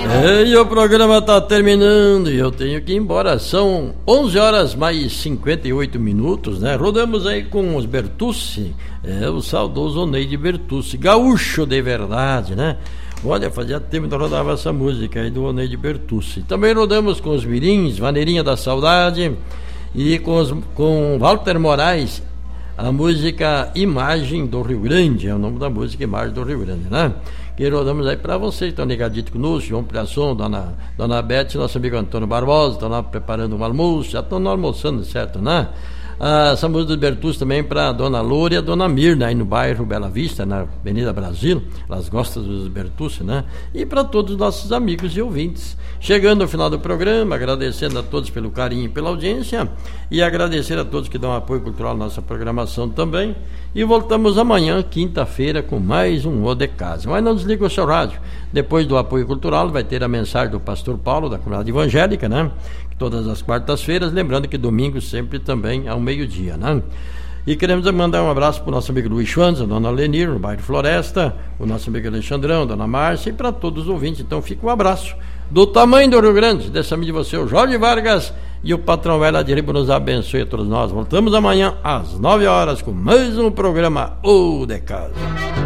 E o programa está terminando e eu tenho que ir embora. São 11 horas mais 58 minutos, né? Rodamos aí com os Bertucci, o saudoso Oneide Bertucci, gaúcho de verdade, né? Olha, fazia tempo que eu rodava essa música aí do Oneide Bertucci. Também rodamos com os Mirins, Maneirinha da Saudade, e com Walter Moraes, a música Imagem do Rio Grande, é o nome da música, Imagem do Rio Grande, né? Que rodamos aí para vocês, estão ligadinhos conosco, João Priasson, Dona Beth, nosso amigo Antônio Barbosa, estão lá preparando um almoço, já estão almoçando, certo, né? Essa música do Bertucci também para Dona Loura e a Dona Mirna, aí no bairro Bela Vista, na Avenida Brasil, elas gostam dos Bertucci, né? E para todos os nossos amigos e ouvintes. Chegando ao final do programa, agradecendo a todos pelo carinho e pela audiência, e agradecer a todos que dão apoio cultural à nossa programação também. E voltamos amanhã, quinta-feira, com mais um O de Casa. Mas não desliga o seu rádio. Depois do apoio cultural, vai ter a mensagem do pastor Paulo, da comunidade evangélica, né? Todas as quartas-feiras, lembrando que domingo sempre também ao meio-dia, né? E queremos mandar um abraço para o nosso amigo Luiz Schwanz, a dona Lenir, no bairro Floresta, o nosso amigo Alexandrão, dona Márcia, e para todos os ouvintes. Então fica um abraço do tamanho do Rio Grande, desse amigo de você, o Jorge Vargas, e o patrão Vela de Ribo nos abençoe a todos nós. Voltamos amanhã às 9 horas com mais um programa O de Casa.